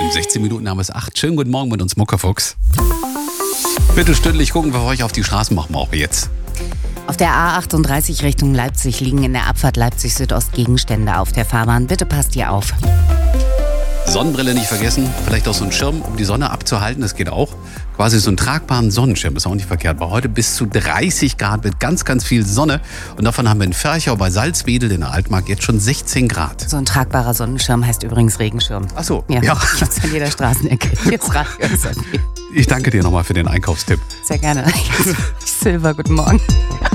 16 Minuten haben es 8. Schönen guten Morgen mit uns, Muckefuchs. Bitte stündlich gucken wir euch auf die Straßen, machen wir auch jetzt. Auf der A38 Richtung Leipzig liegen in der Abfahrt Leipzig-Südost Gegenstände auf der Fahrbahn. Bitte passt ihr auf. Sonnenbrille nicht vergessen, vielleicht auch so einen Schirm, um die Sonne abzuhalten, das geht auch. Quasi so einen tragbaren Sonnenschirm, ist auch nicht verkehrt. Bei heute bis zu 30 Grad mit ganz, ganz viel Sonne. Und davon haben wir in Ferchau bei Salzwedel in der Altmark jetzt schon 16 Grad. So ein tragbarer Sonnenschirm heißt übrigens Regenschirm. Ach so, Ja. ja. Gibt's an jeder Straßenecke. Jetzt Radio ist okay. Ich danke dir nochmal für den Einkaufstipp. Sehr gerne. Silber, guten Morgen.